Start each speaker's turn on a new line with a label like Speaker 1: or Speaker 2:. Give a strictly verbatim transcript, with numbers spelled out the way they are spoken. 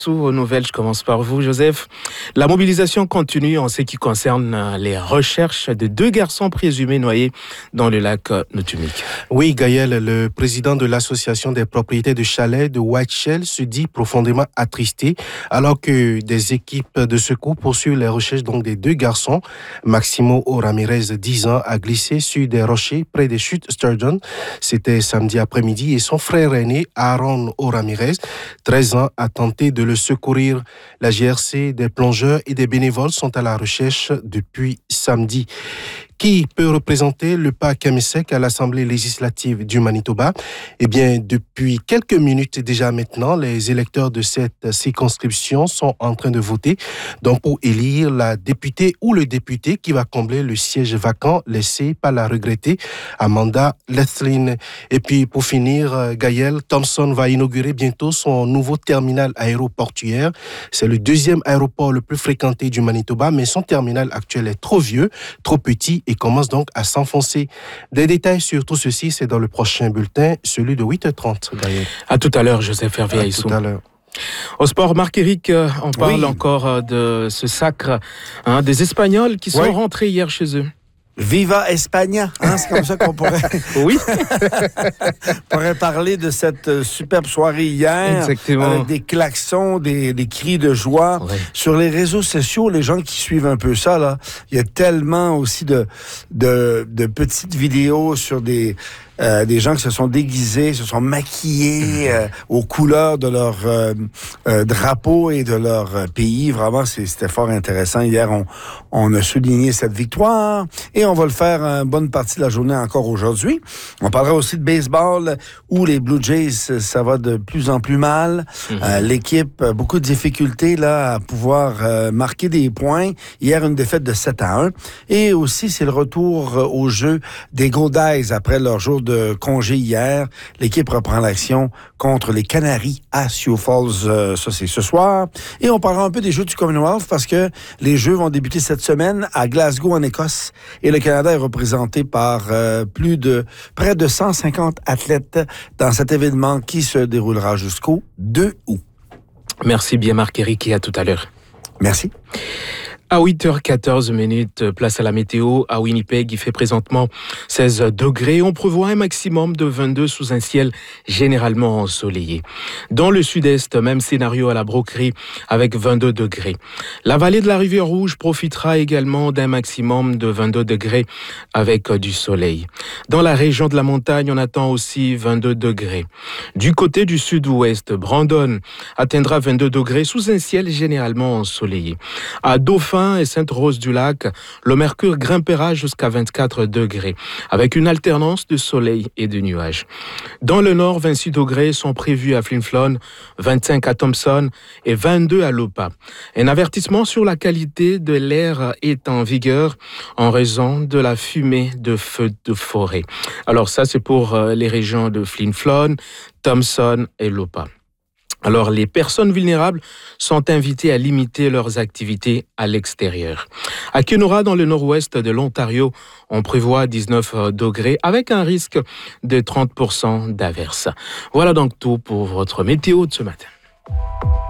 Speaker 1: Aux nouvelles, je commence par vous, Joseph. La mobilisation continue en ce qui concerne les recherches de deux garçons présumés noyés dans le lac Notumik.
Speaker 2: Oui, Gaël, le président de l'association des propriétaires de chalets de Whiteshell se dit profondément attristé alors que des équipes de secours poursuivent les recherches donc des deux garçons. Maximo Ramirez, dix ans, a glissé sur des rochers près des chutes Sturgeon. C'était samedi après-midi et son frère aîné, Aaron Ramirez, treize ans, a tenté de le secourir. La G R C, des plongeurs et des bénévoles sont à la recherche depuis samedi. Qui peut représenter le Pas Kamisek à l'Assemblée législative du Manitoba? Eh bien, depuis quelques minutes déjà maintenant, les électeurs de cette circonscription sont en train de voter donc pour élire la députée ou le député qui va combler le siège vacant laissé par la regrettée Amanda Lethlin. Et puis, pour finir, Gaël, Thompson va inaugurer bientôt son nouveau terminal aéroportuaire. C'est le deuxième aéroport le plus fréquenté du Manitoba, mais son terminal actuel est trop vieux, trop petit et commence donc à s'enfoncer. Des détails sur tout ceci, c'est dans le prochain bulletin, celui de huit heures trente. D'ailleurs.
Speaker 1: À tout à l'heure, Joseph Hervé Aïssou.
Speaker 2: À tout à l'heure.
Speaker 1: Au sport, Marc-Éric, on parle
Speaker 3: oui.
Speaker 1: encore de ce sacre hein, des Espagnols qui sont oui. rentrés hier chez eux.
Speaker 3: Viva España, hein, c'est comme ça qu'on pourrait,
Speaker 1: oui.
Speaker 3: pourrait parler de cette superbe soirée hier.
Speaker 1: Exactement.
Speaker 3: Avec des klaxons, des, des cris de joie.
Speaker 1: Oui.
Speaker 3: Sur les réseaux sociaux, les gens qui suivent un peu ça, là, il y a tellement aussi de, de, de petites vidéos sur des... Euh, des gens qui se sont déguisés, se sont maquillés euh, aux couleurs de leur euh, euh, drapeau et de leur euh, pays. Vraiment, c'est, c'était fort intéressant. Hier, on, on a souligné cette victoire et on va le faire une bonne partie de la journée encore aujourd'hui. On parlera aussi de baseball où les Blue Jays, ça va de plus en plus mal. Mm-hmm. Euh, l'équipe a beaucoup de difficultés là, à pouvoir euh, marquer des points. Hier, une défaite de sept à un. Et aussi, c'est le retour euh, au jeu des Goldies après leur jour de de congé hier. L'équipe reprend l'action contre les Canaries à Sioux Falls. Euh, ça, c'est ce soir. Et on parlera un peu des Jeux du Commonwealth parce que les Jeux vont débuter cette semaine à Glasgow, en Écosse. Et le Canada est représenté par euh, plus de près de cent cinquante athlètes dans cet événement qui se déroulera jusqu'au deux août.
Speaker 1: Merci bien, Marc-Éric, et à tout à l'heure.
Speaker 3: Merci.
Speaker 1: À huit heures quatorze minutes, place à la météo. À Winnipeg, il fait présentement seize degrés. On prévoit un maximum de vingt-deux sous un ciel généralement ensoleillé. Dans le sud-est, même scénario à la Broquerie avec vingt-deux degrés. La vallée de la Rivière-Rouge profitera également d'un maximum de vingt-deux degrés avec du soleil. Dans la région de la montagne, on attend aussi vingt-deux degrés. Du côté du sud-ouest, Brandon atteindra vingt-deux degrés sous un ciel généralement ensoleillé. À Dauphin et Sainte-Rose-du-Lac, le mercure grimpera jusqu'à vingt-quatre degrés, avec une alternance de soleil et de nuages. Dans le nord, vingt-six degrés sont prévus à Flin Flon, vingt-cinq à Thompson et vingt-deux à Lopa. Un avertissement sur la qualité de l'air est en vigueur en raison de la fumée de feux de forêt. Alors ça, c'est pour les régions de Flin Flon, Thompson et Lopa. Alors, les personnes vulnérables sont invitées à limiter leurs activités à l'extérieur. À Kenora, dans le nord-ouest de l'Ontario, on prévoit dix-neuf degrés avec un risque de trente pour cent d'averse. Voilà donc tout pour votre météo de ce matin.